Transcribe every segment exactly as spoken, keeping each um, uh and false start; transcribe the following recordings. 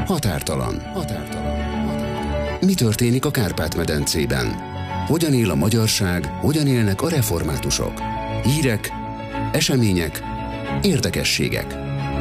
Határtalan. Határtalan. Mi történik a Kárpát-medencében? Hogyan él a magyarság, hogyan élnek a reformátusok? Hírek, események, érdekességek.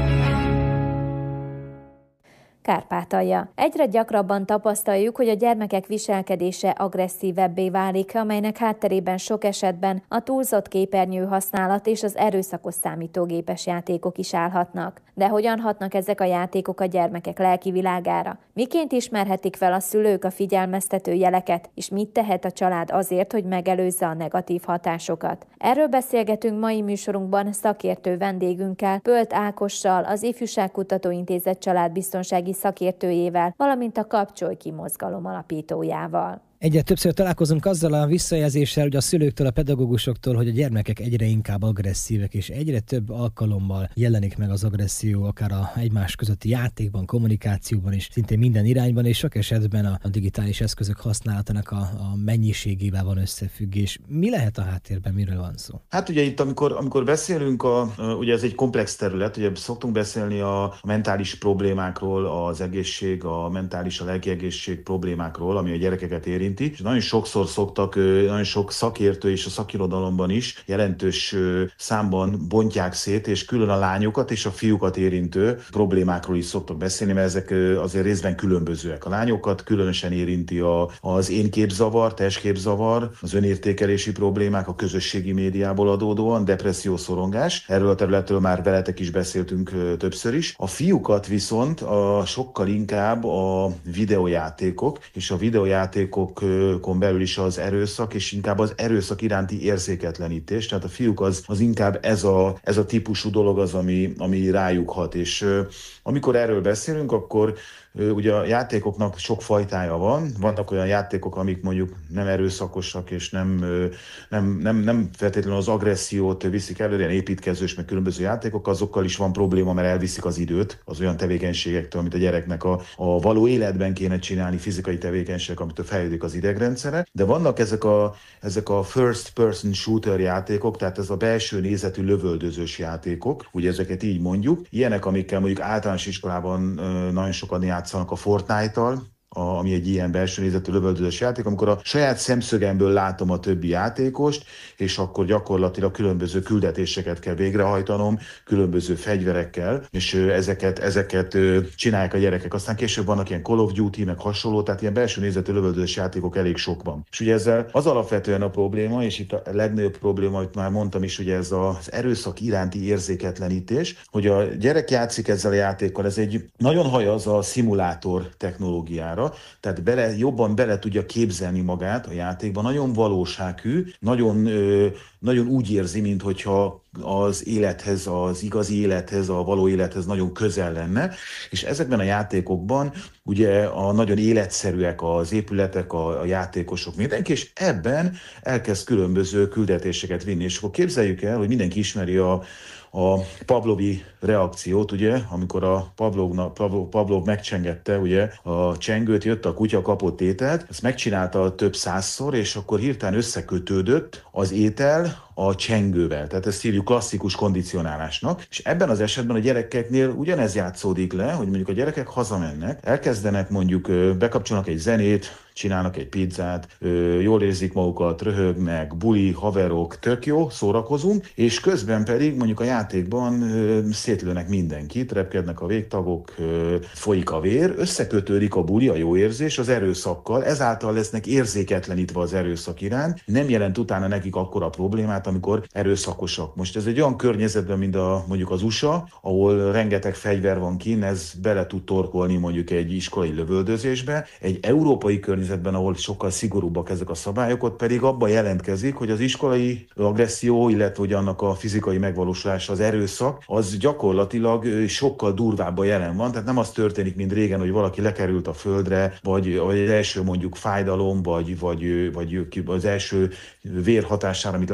Kárpátalja. Egyre gyakrabban tapasztaljuk, hogy a gyermekek viselkedése agresszívebbé válik, amelynek hátterében sok esetben a túlzott képernyő használat és az erőszakos számítógépes játékok is állhatnak. De hogyan hatnak ezek a játékok a gyermekek lelki világára? Miként ismerhetik fel a szülők a figyelmeztető jeleket, és mit tehet a család azért, hogy megelőzze a negatív hatásokat? Erről beszélgetünk mai műsorunkban szakértő vendégünkkel, Pölt Ákossal, az Ifjúságkutató Intézet családbiztonsági szakértőjével, valamint a Kapcsolj Ki mozgalom alapítójával. Egyre többször találkozunk azzal a visszajelzéssel, hogy a szülőktől, a pedagógusoktól, hogy a gyermekek egyre inkább agresszívek, és egyre több alkalommal jelenik meg az agresszió, akár a egymás közötti játékban, kommunikációban is, szintén minden irányban, és sok esetben a, a digitális eszközök használatának a, a mennyiségével van összefüggés. Mi lehet a háttérben, miről van szó? Hát ugye itt, amikor, amikor beszélünk, a, ugye ez egy komplex terület, ugye szoktunk beszélni a mentális problémákról, az egészség, a mentális, a lelki egészség problémákról, ami a gyerekeket éri. És nagyon sokszor szoktak, nagyon sok szakértő és a szakirodalomban is jelentős számban bontják szét, és külön a lányokat és a fiúkat érintő problémákról is szoktak beszélni, mert ezek azért részben különbözőek. A lányokat különösen érinti a, az énképzavar, testképzavar, az önértékelési problémák, a közösségi médiából adódóan, depresszió, szorongás. Erről a területről már veletek is beszéltünk többször is. A fiúkat viszont a, sokkal inkább a videójátékok, és a videójátékok kon belül is az erőszak, és inkább az erőszak iránti érzéketlenítés. Tehát a fiúk az, az inkább ez a, ez a típusú dolog az, ami, ami rájuk hat. És amikor erről beszélünk, akkor ugye a játékoknak sok fajtája van. Vannak olyan játékok, amik mondjuk nem erőszakosak, és nem, nem, nem, nem feltétlenül az agressziót viszik elő, ilyen építkezős, meg különböző játékok, azokkal is van probléma, mert elviszik az időt az olyan tevékenységektől, amit a gyereknek a, a való életben kéne csinálni, fizikai tevékenységek, amitől fejlődik az idegrendszere. De vannak ezek a, ezek a first person shooter játékok, tehát ez a belső nézetű lövöldözős játékok, ugye ezeket így mondjuk. Ilyenek, amikkel mondjuk általános iskolában nagyon sokan játszanak a Fortnite-tal, A, ami egy ilyen belső nézetű lövöldözős játék, amikor a saját szemszögemből látom a többi játékost, és akkor gyakorlatilag különböző küldetéseket kell végrehajtanom, különböző fegyverekkel, és ezeket, ezeket csinálják a gyerekek. Aztán később vannak ilyen Call of Duty, meg hasonló, tehát ilyen belső nézetű lövöldözős játékok elég sok van. És ugye ezzel az alapvetően a probléma, és itt a legnagyobb probléma, amit már mondtam is, ugye ez az erőszak iránti érzéketlenítés, hogy a gyerek játszik ezzel a játékkal, ez egy nagyon hajaz a szimulátor technológiára, tehát bele, jobban bele tudja képzelni magát a játékban, nagyon valósághű, nagyon, ö, nagyon úgy érzi, minthogyha az élethez, az igazi élethez, a való élethez nagyon közel lenne, és ezekben a játékokban ugye a nagyon életszerűek az épületek, a, a játékosok, mindenki, és ebben elkezd különböző küldetéseket vinni, és akkor képzeljük el, hogy mindenki ismeri a a Pavlovi reakciót, ugye, amikor a Pavlovna, Pavlov, Pavlov megcsengette ugye, a csengőt, jött a kutya, kapott ételt, ezt megcsinálta több százszor, és akkor hirtelen összekötődött az étel a csengővel. Tehát ezt hívjuk klasszikus kondicionálásnak, és ebben az esetben a gyerekeknél ugyanez játszódik le, hogy mondjuk a gyerekek hazamennek, elkezdenek mondjuk, bekapcsolnak egy zenét, csinálnak egy pizzát, jól érzik magukat, röhögnek, buli, haverok, tök jó, szórakozunk, és közben pedig mondjuk a játékban szétlőnek mindenkit, repkednek a végtagok, folyik a vér, összekötődik a buli, a jó érzés az erőszakkal, ezáltal lesznek érzéketlenítve az erőszak iránt, nem jelent utána nekik akkora problémát, amikor erőszakosak. Most ez egy olyan környezetben, mint a, mondjuk az u es á, ahol rengeteg fegyver van kint, ez bele tud torkolni mondjuk egy iskolai lövöldözésbe, egy európai környezetben, ahol sokkal szigorúbbak ezek a szabályok, ott pedig abban jelentkezik, hogy az iskolai agresszió, illetve hogy annak a fizikai megvalósulása, az erőszak, az gyakorlatilag sokkal durvábban jelen van, tehát nem az történik, mint régen, hogy valaki lekerült a földre, vagy, vagy az első mondjuk fájdalom, vagy, vagy, vagy az első vérhatására, amit látszatok a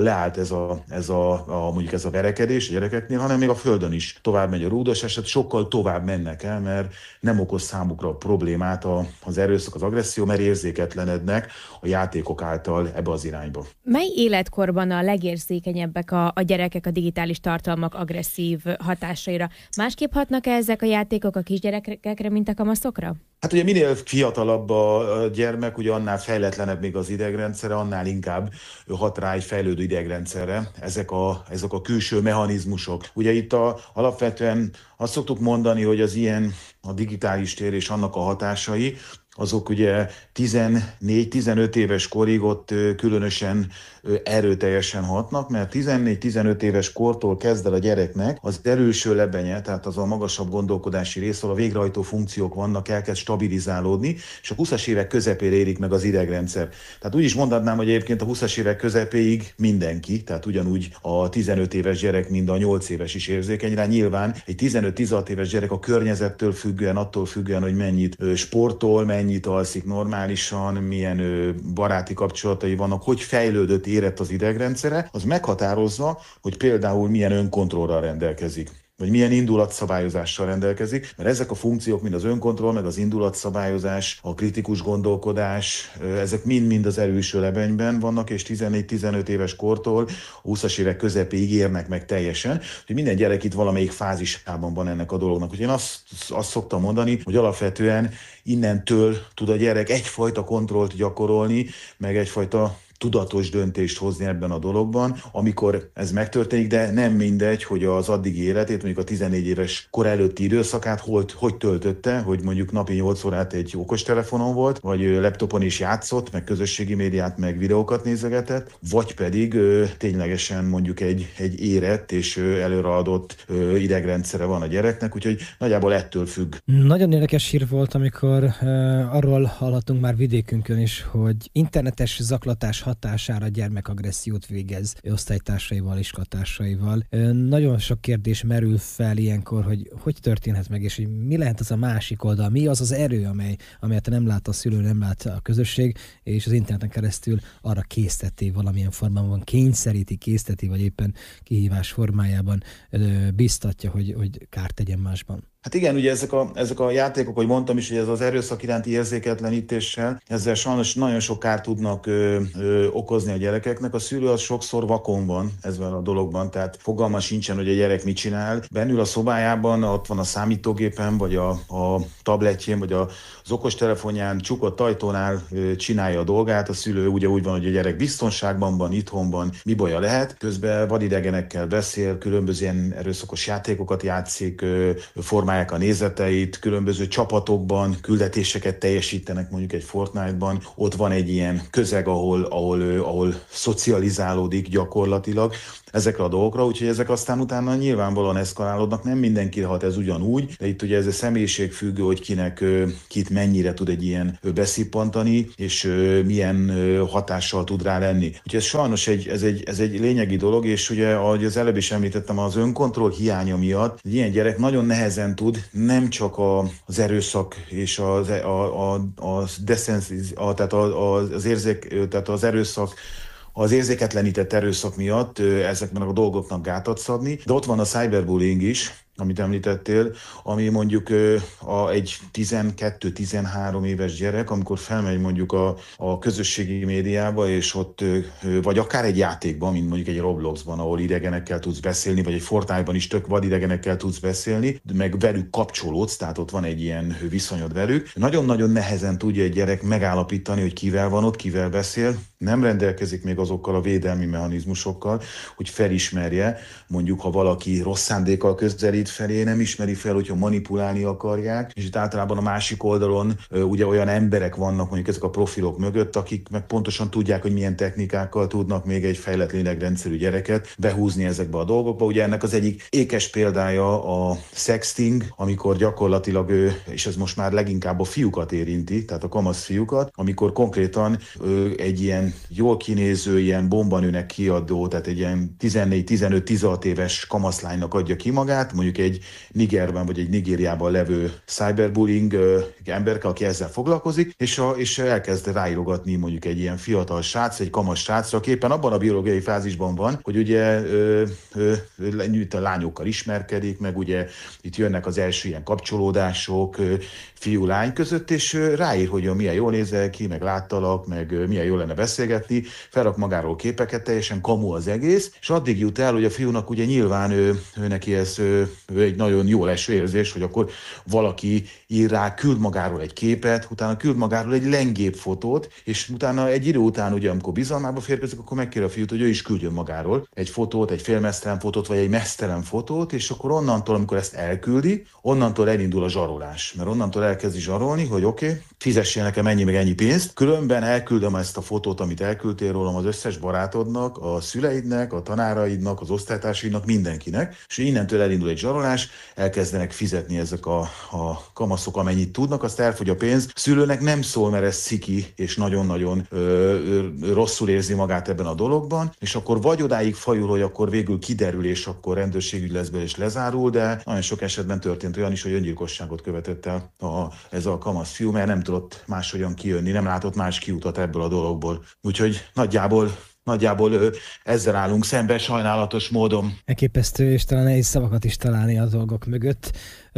ahol leállt ez a, ez a, a mondjuk ez a verekedés a gyerekeknél, hanem még a földön is tovább megy a rúdos eset, sokkal tovább mennek el, mert nem okoz számukra a problémát az erőszak, az agresszió, mert érzéketlenednek a játékok által ebbe az irányba. Mely életkorban a legérzékenyebbek a, a gyerekek a digitális tartalmak agresszív hatásaira? Másképp hatnak -e ezek a játékok a kisgyerekekre, mint a kamaszokra? Hát ugye minél fiatalabb a gyermek, ugye annál fejletlenebb még az idegrendszere, annál inkább hat rá egy fejlődő idegrendszerre ezek a, ezek a külső mechanizmusok. Ugye itt a, alapvetően azt szoktuk mondani, hogy az ilyen a digitális tér és annak a hatásai, azok ugye tizennégy-tizenöt éves korig ott különösen erőteljesen hatnak, mert tizennégy-tizenöt éves kortól kezd el a gyereknek az erőső lebenye, tehát az a magasabb gondolkodási rész, ahol a végrehajtó funkciók vannak, elkezd stabilizálódni, és a húszas évek közepére érik meg az idegrendszer. Tehát úgy is mondhatnám, hogy egyébként a húszas évek közepéig mindenki, tehát ugyanúgy a tizenöt éves gyerek, mint a nyolc éves is érzékeny rá. Nyilván egy tizenöt-tizenhat éves gyerek a környezettől függően, attól függően, hogy mennyit sportol, mennyit alszik normálisan, milyen baráti kapcsolatai vannak, hogy fejlődött, érett az idegrendszere, az meghatározza, hogy például milyen önkontrollral rendelkezik, vagy milyen indulatszabályozással rendelkezik, mert ezek a funkciók, mind az önkontroll, meg az indulatszabályozás, a kritikus gondolkodás, ezek mind-mind az erőső lebenyben vannak, és tizennégy-tizenöt éves kortól a húszas évek közepéig érnek meg teljesen, hogy minden gyerek itt valamelyik fázisában van ennek a dolognak. Hogy én azt, azt szoktam mondani, hogy alapvetően innentől tud a gyerek egyfajta kontrollt gyakorolni, meg egyfajta tudatos döntést hozni ebben a dologban, amikor ez megtörténik, de nem mindegy, hogy az addigi életét, mondjuk a tizennégy éves kor előtti időszakát hogy, hogy töltötte, hogy mondjuk napi nyolc órát egy okostelefonon volt, vagy laptopon is játszott, meg közösségi médiát, meg videókat nézegetett, vagy pedig ö, ténylegesen mondjuk egy, egy érett és ö, előreadott ö, idegrendszere van a gyereknek, úgyhogy nagyjából ettől függ. Nagyon érdekes hír volt, amikor ö, arról hallhatunk már vidékünkön is, hogy internetes zaklatás hatására gyermekagressziót végez osztálytársaival, iskolatársaival. Nagyon sok kérdés merül fel ilyenkor, hogy hogy történhet meg, és hogy mi lehet az a másik oldal, mi az az erő, amely, amelyet nem lát a szülő, nem lát a közösség, és az interneten keresztül arra készteti, valamilyen formában kényszeríti, készteti, vagy éppen kihívás formájában biztatja, hogy, hogy kárt tegyen másban. Hát igen, ugye ezek a, ezek a játékok, hogy mondtam is, hogy ez az erőszak iránti érzéketlenítéssel, ezzel sajnos nagyon sok kárt tudnak ö, ö, okozni a gyerekeknek. A szülő az sokszor vakon van ezzel a dologban, tehát fogalma sincsen, hogy a gyerek mit csinál. Bennül a szobájában, ott van a számítógépen, vagy a, a tabletjén, vagy a, az okostelefonján, csukott ajtónál ö, csinálja a dolgát. A szülő ugye úgy van, hogy a gyerek biztonságban van, itthon van, mi baja lehet. Közben vadidegenekkel beszél, különböző ilyen erőszakos játékokat játszik, ö, formál a nézeteit, különböző csapatokban küldetéseket teljesítenek, mondjuk egy Fortnite-ban, ott van egy ilyen közeg, ahol, ahol, ahol szocializálódik gyakorlatilag ezekre a dolgokra, úgyhogy ezek aztán utána nyilvánvalóan eszkalálódnak, nem mindenkire hat ez ugyanúgy, de itt ugye ez a személyiségfüggő, hogy kinek, kit mennyire tud egy ilyen beszippantani, és milyen hatással tud rá lenni. Úgyhogy ez sajnos egy, ez, egy, ez egy lényegi dolog, és ugye, ahogy az előbb is említettem, az önkontroll hiánya miatt egy ilyen gyerek nagyon nehezen tud nem csak a, az erőszak és az, a, a, a deszenziz, a, tehát a, az érzék, tehát az erőszak, az érzéketlenített erőszak miatt ezekben a dolgoknak gátat szabni, de ott van a cyberbullying is, amit említettél, ami mondjuk a, egy tizenkettő-tizenhárom éves gyerek, amikor felmegy mondjuk a, a közösségi médiába, és ott, vagy akár egy játékban, mint mondjuk egy Robloxban, ahol idegenekkel tudsz beszélni, vagy egy Fortnite-ban is tök vadidegenekkel tudsz beszélni, meg velük kapcsolódsz, tehát ott van egy ilyen viszonyod velük. Nagyon-nagyon nehezen tudja egy gyerek megállapítani, hogy kivel van ott, kivel beszél, nem rendelkezik még azokkal a védelmi mechanizmusokkal, hogy felismerje, mondjuk ha valaki rossz szándékkal közelít felé, nem ismeri fel, hogyha manipulálni akarják, és itt általában a másik oldalon ugye olyan emberek vannak mondjuk ezek a profilok mögött, akik meg pontosan tudják, hogy milyen technikákkal tudnak még egy fejlett lélegrendszerű gyereket behúzni ezekbe a dolgokba. Ugye ennek az egyik ékes példája a sexting, amikor gyakorlatilag, és ez most már leginkább a fiúkat érinti, tehát a kamasz fiúkat, amikor konkrétan egy ilyen jól kinéző, ilyen bombanőnek kiadó, tehát egy ilyen tizennégy-tizenöt-tizenhat éves kamaszlánynak adja ki magát, mondjuk mondjuk egy Nigerben vagy egy Nigériában levő cyberbullying emberke, aki ezzel foglalkozik, és, a, és elkezd ráírogatni mondjuk egy ilyen fiatal srác, egy kamasz srácra, aki éppen abban a biológiai fázisban van, hogy ugye ö, ö, ö, a lányokkal ismerkedik, meg ugye itt jönnek az első ilyen kapcsolódások fiú-lány között, és ráír, hogy milyen jól nézel ki, meg láttalak, meg milyen jól lenne beszélgetni, felrak magáról képeket, teljesen kamu az egész, és addig jut el, hogy a fiúnak ugye nyilván ő, ő neki ez ő, ő egy nagyon jó leső érzés, hogy akkor valaki ír rá, küld magáról egy képet, utána küld magáról egy lengép fotót, és utána egy idő után, ugye, amikor bizalmába férkezik, akkor megkér a fiút, hogy ő is küldjön magáról egy fotót, egy félmeztelen fotót, vagy egy meztelen fotót, és akkor onnantól, amikor ezt elküldi, onnantól elindul a zsarolás. Mert onnantól elkezdi zsarolni, hogy oké, okay, fizessél nekem ennyi meg ennyi pénzt, különben elküldöm ezt a fotót, amit elküldtél rólam az összes barátodnak, a szüleidnek, a tanáraidnak, az osztálytársaidnak, mindenkinek, és innentől elindul egy zsarolás, elkezdenek fizetni ezek a, a kamaszok, amennyit tudnak, azt elfogy a pénz. A szülőnek nem szól, mert ez sziki, és nagyon-nagyon ö, ö, rosszul érzi magát ebben a dologban, és akkor vagy odáig fajul, hogy akkor végül kiderül, és akkor rendőrségügy lesz be és lezárul, de nagyon sok esetben történt olyan is, hogy öngyilkosságot követett el a, ez a kamasz fiú, mert nem tudott máshogyan kijönni, nem látott más kiutat ebből a dologból. Úgyhogy nagyjából Nagyjából ezzel állunk szembe sajnálatos módon. Elképesztő, és talán nehéz szavakat is találni a dolgok mögött.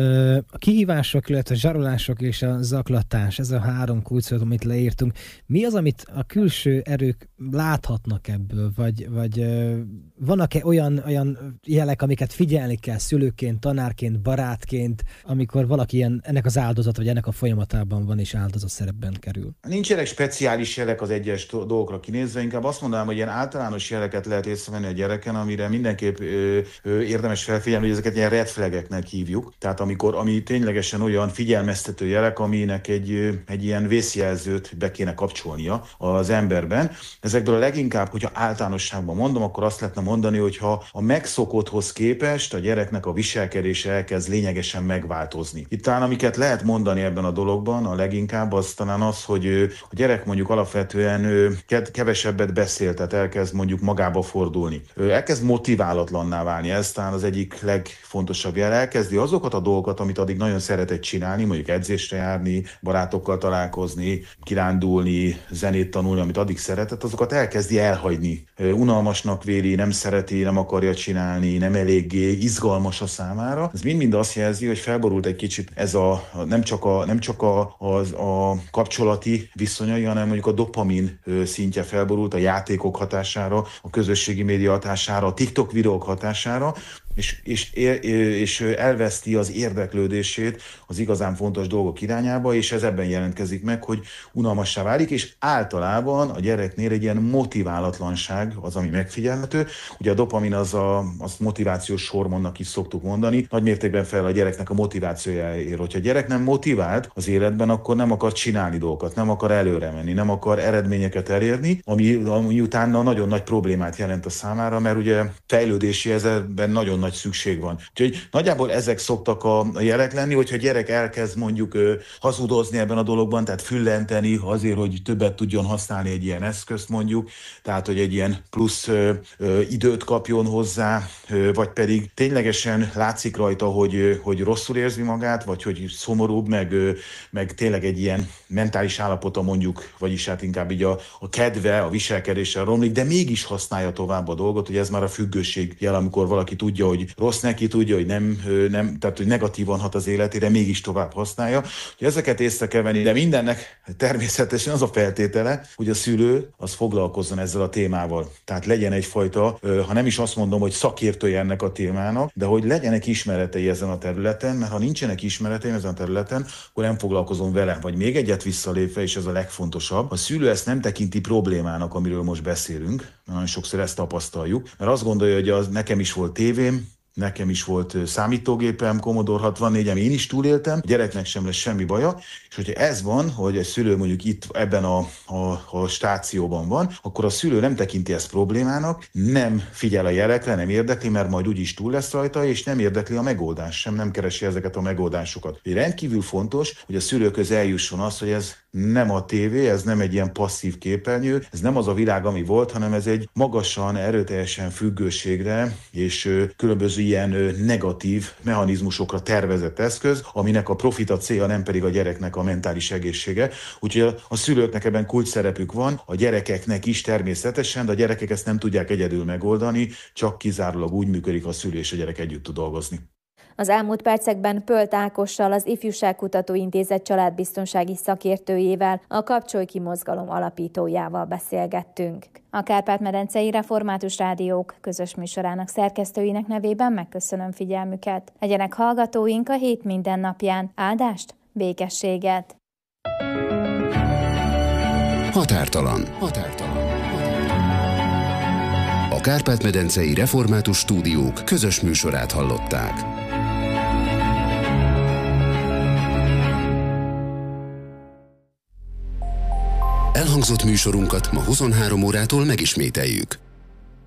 A kihívások, illetve a zsarolások és a zaklatás, ez a három kulcsszó, amit leírtunk. Mi az, amit a külső erők láthatnak ebből? Vagy, vagy vannak-e olyan, olyan jelek, amiket figyelni kell szülőként, tanárként, barátként, amikor valaki ilyen, ennek az áldozat, vagy ennek a folyamatában van és áldozat szerepben kerül? Nincsenek speciális jelek az egyes dolgokra kinézve, inkább azt mondanám, hogy ilyen általános jeleket lehet észrevenni a gyereken, amire mindenképp ö, ö, érdemes felfigyelni, hogy ezeket ilyen red flageknek hívjuk. Tehát amikor, ami ténylegesen olyan figyelmeztető jelek, aminek egy, egy ilyen vészjelzőt be kéne kapcsolnia az emberben. Ezekből a leginkább, hogyha általánosságban mondom, akkor azt lehetne mondani, hogyha a megszokotthoz képest a gyereknek a viselkedése elkezd lényegesen megváltozni. Itt talán amiket lehet mondani ebben a dologban, a leginkább az talán az, hogy a gyerek mondjuk alapvetően kevesebbet beszél, tehát elkezd mondjuk magába fordulni. Elkezd motiválatlanná válni, ez talán az egyik legfontosabb jel. Elkezdi azokat a dolgokat, amit addig nagyon szeretett csinálni, mondjuk edzésre járni, barátokkal találkozni, kirándulni, zenét tanulni, amit addig szeretett, azokat elkezdi elhagyni. Unalmasnak véli, nem szereti, nem akarja csinálni, nem eléggé izgalmas a számára. Ez mind-mind azt jelzi, hogy felborult egy kicsit ez a, nem csak a, nem csak a, a, a kapcsolati viszonyai, hanem mondjuk a dopamin szintje felborult a játékok hatására, a közösségi média hatására, a TikTok videók hatására, és, és, és elveszti az érdeklődését az igazán fontos dolgok irányába, és ez ebben jelentkezik meg, hogy unalmassá válik, és általában a gyereknél egy ilyen motiválatlanság az, ami megfigyelhető. Ugye a dopamin az a azt motivációs hormonnak is szoktuk mondani, nagy mértékben fel a gyereknek a motivációjáért. Hogyha a gyerek nem motivált az életben, akkor nem akar csinálni dolgokat, nem akar előre menni, nem akar eredményeket elérni, ami, ami utána nagyon nagy problémát jelent a számára, mert ugye fejlődési ezerben nagyon nagy szükség van. Úgyhogy nagyjából ezek szoktak a jelek lenni, hogyha a gyerek elkezd mondjuk ö, hazudozni ebben a dologban, tehát füllenteni azért, hogy többet tudjon használni egy ilyen eszközt mondjuk, tehát hogy egy ilyen plusz ö, ö, időt kapjon hozzá, ö, vagy pedig ténylegesen látszik rajta, hogy, ö, hogy rosszul érzi magát, vagy hogy szomorúbb, meg, ö, meg tényleg egy ilyen mentális állapota mondjuk, vagyis hát inkább így a, a kedve, a viselkedése romlik, de mégis használja tovább a dolgot, hogy ez már a függőség jel, amikor valaki tudja, hogy rossz neki, tudja, hogy nem, nem, tehát hogy negatívan hat az életére, mégis tovább használja. Hogy ezeket észre kell venni, de mindennek természetesen az a feltétele, hogy a szülő az foglalkozzon ezzel a témával. Tehát legyen egyfajta, ha nem is azt mondom, hogy szakértője ennek a témának, de hogy legyenek ismeretei ezen a területen, mert ha nincsenek ismeretei ezen a területen, akkor nem foglalkozom vele. Vagy még egyet visszalépve, és ez a legfontosabb, a szülő ezt nem tekinti problémának, amiről most beszélünk, nagyon sokszor ezt tapasztaljuk, mert azt gondolja, hogy az nekem is volt tévém, nekem is volt számítógépem, Commodore hatvannégyem, én is túléltem, a gyereknek sem lesz semmi baja, és hogyha ez van, hogy egy szülő mondjuk itt ebben a, a, a stációban van, akkor a szülő nem tekinti ezt problémának, nem figyel a jelekre, nem érdekli, mert majd úgyis túl lesz rajta, és nem érdekli a megoldás sem, nem keresi ezeket a megoldásokat. Rendkívül fontos, hogy a szülőköz eljusson az, hogy ez nem a tévé, ez nem egy ilyen passzív képernyő, ez nem az a világ, ami volt, hanem ez egy magasan, erőteljesen függőségre és különböző ilyen negatív mechanizmusokra tervezett eszköz, aminek a profit a célja, nem pedig a gyereknek a mentális egészsége. Úgyhogy a szülőknek ebben kulcs szerepük van, a gyerekeknek is természetesen, de a gyerekek ezt nem tudják egyedül megoldani, csak kizárólag úgy működik, a szülő és a gyerek együtt tud dolgozni. Az elmúlt percekben Pölt Ákossal, az Ifjúságkutató Intézet családbiztonsági szakértőjével, a Kapcsolj ki mozgalom alapítójával beszélgettünk. A Kárpát-medencei Református Rádiók közös műsorának szerkesztőinek nevében megköszönöm figyelmüket. Legyenek hallgatóink a hét minden napján. Áldást, békességet! Határtalan. Határtalan. A Kárpát-medencei Református Stúdiók közös műsorát hallották. Elhangzott műsorunkat ma huszonhárom órától megismételjük.